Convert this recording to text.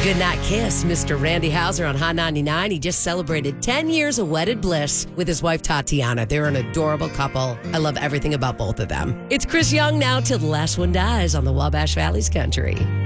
Goodnight Kiss, Mr. Randy Houser on Hot 99. He just celebrated 10 years of wedded bliss with his wife, Tatiana. They're an adorable couple. I love everything about both of them. It's Chris Young now till the last one dies on the Wabash Valley's Country.